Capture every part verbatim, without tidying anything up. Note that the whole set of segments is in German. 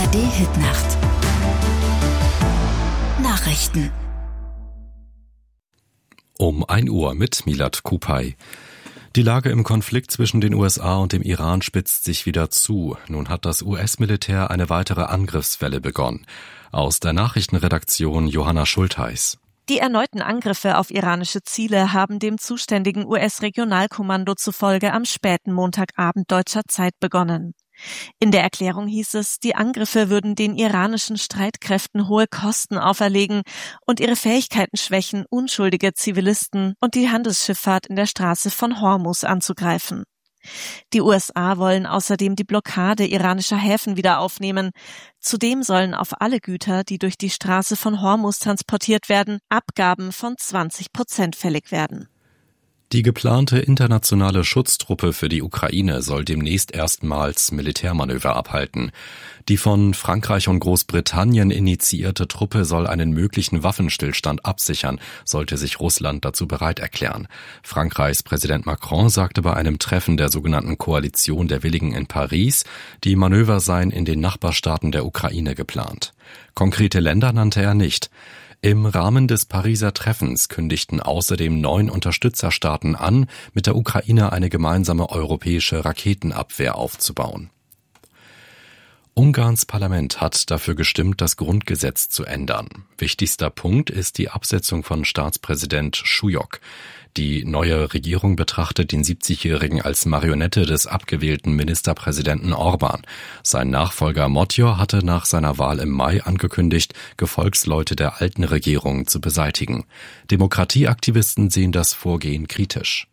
R D-Hitnacht. Nachrichten. Um ein Uhr mit Milad Kupay. Die Lage im Konflikt zwischen den U S A und dem Iran spitzt sich wieder zu. Nun hat das U S-Militär eine weitere Angriffswelle begonnen. Aus der Nachrichtenredaktion Johanna Schultheis. Die erneuten Angriffe auf iranische Ziele haben dem zuständigen U S-Regionalkommando zufolge am späten Montagabend deutscher Zeit begonnen. In der Erklärung hieß es, die Angriffe würden den iranischen Streitkräften hohe Kosten auferlegen und ihre Fähigkeiten schwächen, unschuldige Zivilisten und die Handelsschifffahrt in der Straße von Hormuz anzugreifen. Die U S A wollen außerdem die Blockade iranischer Häfen wieder aufnehmen. Zudem sollen auf alle Güter, die durch die Straße von Hormuz transportiert werden, Abgaben von zwanzig Prozent fällig werden. Die geplante internationale Schutztruppe für die Ukraine soll demnächst erstmals Militärmanöver abhalten. Die von Frankreich und Großbritannien initiierte Truppe soll einen möglichen Waffenstillstand absichern, sollte sich Russland dazu bereit erklären. Frankreichs Präsident Macron sagte bei einem Treffen der sogenannten Koalition der Willigen in Paris, die Manöver seien in den Nachbarstaaten der Ukraine geplant. Konkrete Länder nannte er nicht. Im Rahmen des Pariser Treffens kündigten außerdem neun Unterstützerstaaten an, mit der Ukraine eine gemeinsame europäische Raketenabwehr aufzubauen. Ungarns Parlament hat dafür gestimmt, das Grundgesetz zu ändern. Wichtigster Punkt ist die Absetzung von Staatspräsident Schujok. Die neue Regierung betrachtet den siebzigjährigen als Marionette des abgewählten Ministerpräsidenten Orbán. Sein Nachfolger Motyor hatte nach seiner Wahl im Mai angekündigt, Gefolgsleute der alten Regierung zu beseitigen. Demokratieaktivisten sehen das Vorgehen kritisch.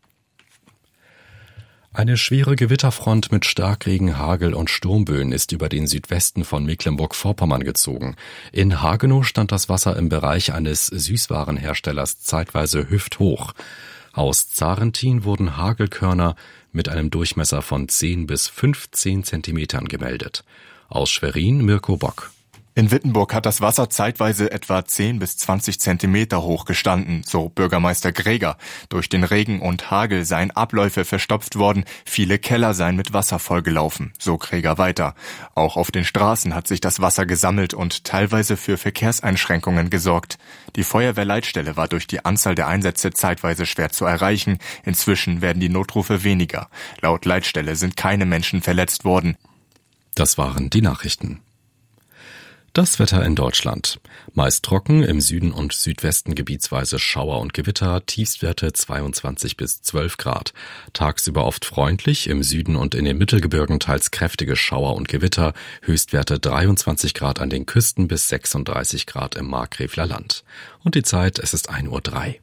Eine schwere Gewitterfront mit Starkregen, Hagel und Sturmböen ist über den Südwesten von Mecklenburg-Vorpommern gezogen. In Hagenow stand das Wasser im Bereich eines Süßwarenherstellers zeitweise hüfthoch. Aus Zarentin wurden Hagelkörner mit einem Durchmesser von zehn bis fünfzehn Zentimetern gemeldet. Aus Schwerin Mirko Bock. In Wittenburg hat das Wasser zeitweise etwa zehn bis zwanzig Zentimeter hoch gestanden, so Bürgermeister Greger. Durch den Regen und Hagel seien Abläufe verstopft worden, viele Keller seien mit Wasser vollgelaufen, so Greger weiter. Auch auf den Straßen hat sich das Wasser gesammelt und teilweise für Verkehrseinschränkungen gesorgt. Die Feuerwehrleitstelle war durch die Anzahl der Einsätze zeitweise schwer zu erreichen. Inzwischen werden die Notrufe weniger. Laut Leitstelle sind keine Menschen verletzt worden. Das waren die Nachrichten. Das Wetter in Deutschland. Meist trocken, im Süden und Südwesten gebietsweise Schauer und Gewitter, Tiefstwerte zweiundzwanzig bis zwölf Grad. Tagsüber oft freundlich, im Süden und in den Mittelgebirgen teils kräftige Schauer und Gewitter, Höchstwerte dreiundzwanzig Grad an den Küsten bis sechsunddreißig Grad im Markgräfler Land. Und die Zeit, es ist ein Uhr drei.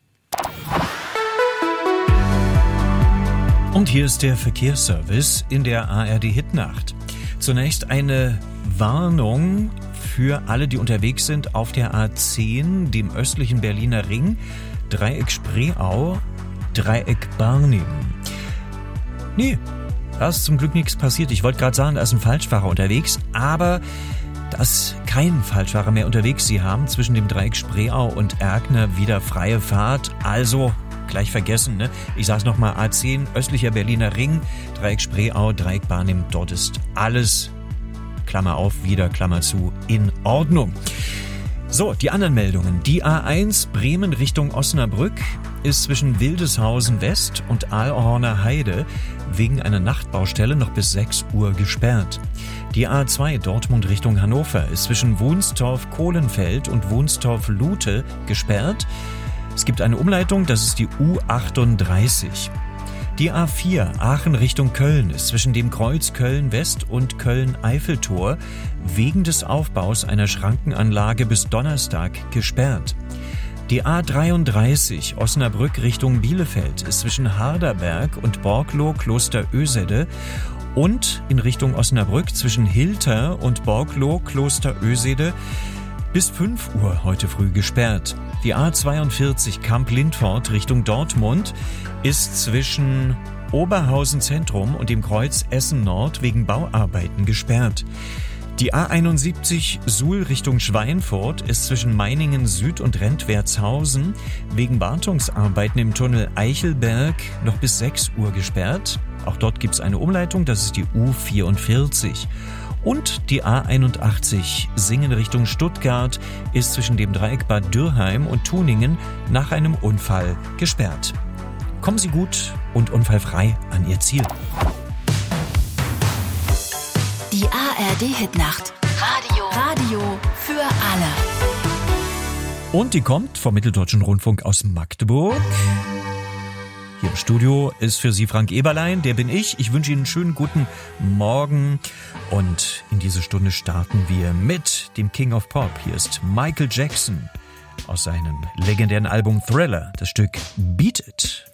Und hier ist der Verkehrsservice in der A R D-Hitnacht. Zunächst eine Warnung für alle, die unterwegs sind auf der A zehn, dem östlichen Berliner Ring, Dreieck Spreeau, Dreieck Barnim. Nee, da ist zum Glück nichts passiert. Ich wollte gerade sagen, da ist ein Falschfahrer unterwegs, aber da ist kein Falschfahrer mehr unterwegs. Sie haben zwischen dem Dreieck Spreeau und Erkner wieder freie Fahrt, also gleich vergessen, ne? Ich sag's nochmal, A zehn, östlicher Berliner Ring, Dreieck Spreeau, Dreieck Barnim, dort ist alles, Klammer auf, wieder Klammer zu, in Ordnung. So, die anderen Meldungen. Die A eins Bremen Richtung Osnabrück ist zwischen Wildeshausen West und Aalhorner Heide wegen einer Nachtbaustelle noch bis sechs Uhr gesperrt. Die A zwei Dortmund Richtung Hannover ist zwischen Wunstorf-Kohlenfeld und Wunstorf-Lute gesperrt. Es gibt eine Umleitung, das ist die U achtunddreißig. Die A vier Aachen Richtung Köln ist zwischen dem Kreuz Köln-West und Köln-Eiffeltor wegen des Aufbaus einer Schrankenanlage bis Donnerstag gesperrt. Die A dreiunddreißig Osnabrück Richtung Bielefeld ist zwischen Harderberg und Borglow-Kloster-Ösede und in Richtung Osnabrück zwischen Hilter und Borglow-Kloster-Ösede bis fünf Uhr heute früh gesperrt. Die A zweiundvierzig Kamp-Lindfort Richtung Dortmund ist zwischen Oberhausen Zentrum und dem Kreuz Essen Nord wegen Bauarbeiten gesperrt. Die A einundsiebzig Suhl Richtung Schweinfurt ist zwischen Meiningen Süd und Rentwertshausen wegen Wartungsarbeiten im Tunnel Eichelberg noch bis sechs Uhr gesperrt. Auch dort gibt es eine Umleitung, das ist die U vierundvierzig. Und die A einundachtzig Singen Richtung Stuttgart ist zwischen dem Dreieck Bad Dürrheim und Tuningen nach einem Unfall gesperrt. Kommen Sie gut und unfallfrei an Ihr Ziel. Die A R D-Hitnacht. Radio. Radio für alle. Und die kommt vom Mitteldeutschen Rundfunk aus Magdeburg. Hier im Studio ist für Sie Frank Eberlein, der bin ich. Ich wünsche Ihnen einen schönen guten Morgen. Und in diese Stunde starten wir mit dem King of Pop. Hier ist Michael Jackson aus seinem legendären Album Thriller, das Stück Beat It.